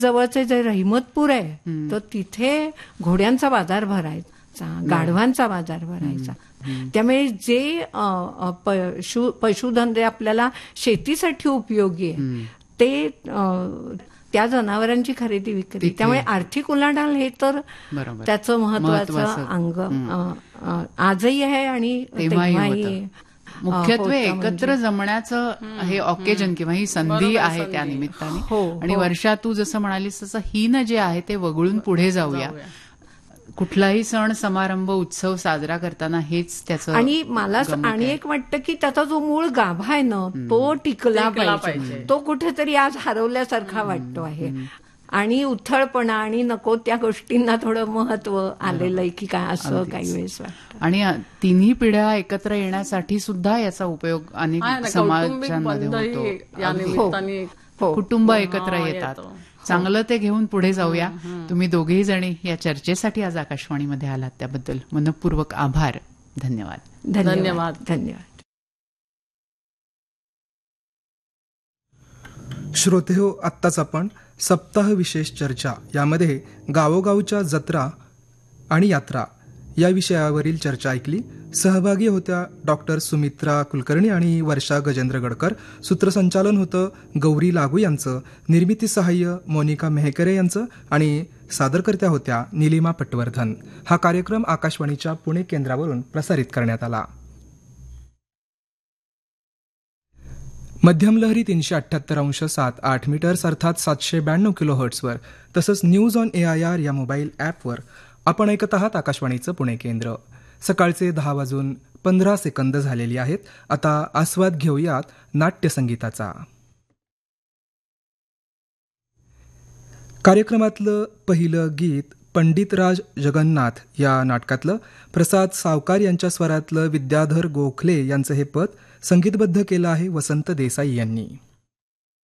जवळचे जे रहिमतपूर आहे तर तिथे घोड्यांचा बाजार भरायचा, गाढवांचा बाजार भरायचा. त्यामुळे जे पशुधन आपल्याला शेतीसाठी उपयोगी आहे ते त्या जनावरांची खरेदी विक्री, त्यामुळे आर्थिक उलाढाल हे तर त्याचं महत्वाचं अंग आजही आहे आणि तेव्हाही. मुख्यत्वे एकत्र जमण्याचं हे ऑकेजन किंवा ही संधी आहे त्या निमित्ताने. आणि वर्षा तू जसं म्हणालीस तसं हिन जे आहे ते वगळून पुढे जाऊया. कुठलाही सण समारंभ उत्सव साजरा करताना हेच त्याचं. आणि मला आणि एक वाटतं की त्याचा जो मूळ गाभा आहे ना तो टिकला पाहिजे. तो कुठेतरी आज हरवल्यासारखा वाटतो आहे. आणि उथळपणा आणि नको त्या गोष्टींना थोडं महत्व आलेलं आहे की काय असं काही वेळेस वाटतं. आणि तिन्ही पिढ्या एकत्र येण्यासाठी सुद्धा याचा उपयोग अनेक समाजांमध्ये होतो. कुटुंब एकत्र येतात. चांगलं ते घेऊन पुढे जाऊया. तुम्ही दोघेही जणी या चर्चेसाठी आज आकाशवाणीमध्ये आलात त्याबद्दल मनपूर्वक आभार. धन्यवाद. धन्यवाद. धन्यवाद. श्रोतेहो, आत्ताच आपण सप्ताह विशेष चर्चा यामध्ये गावोगावच्या जत्रा आणि यात्रा या विषयावरील चर्चा ऐकली. सहभागी होत्या डॉक्टर सुमित्रा कुलकर्णी आणि वर्षा गजेंद्र गडकर. सूत्रसंचालन होतं गौरी लागू यांचं. निर्मिती सहाय्य मोनिका मेहकरे यांचं आणि सादरकर्त्या होत्या निलिमा पटवर्धन. हा कार्यक्रम आकाशवाणीच्या पुणे केंद्रावरून प्रसारित करण्यात आला. मध्यम लहरी 378.7 मीटर्स अर्थात 792 किलोहर्ट्झवर तसंच न्यूज ऑन AIR या मोबाईल ॲपवर आपण ऐकत आहात आकाशवाणीचं पुणे केंद्र. सकाळचे 10:15 झालेली आहेत. आता आस्वाद घेऊयात नाट्यसंगीताचा. कार्यक्रमातलं पहिलं गीत पंडितराज जगन्नाथ या नाटकातलं प्रसाद सावकार यांच्या स्वरातलं विद्याधर गोखले यांचं हे पद संगीतबद्ध केलं आहे वसंत देसाई यांनी.